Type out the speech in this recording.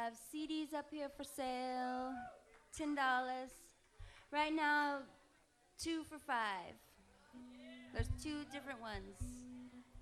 have CDs up here for sale, $10. Right now, 2 for $5. There's 2 different ones.